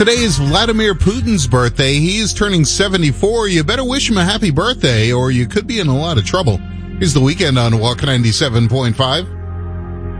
Today is Vladimir Putin's birthday. He is turning 74. You better wish him a happy birthday or you could be in a lot of trouble. Here's the weekend on Walk 97.5.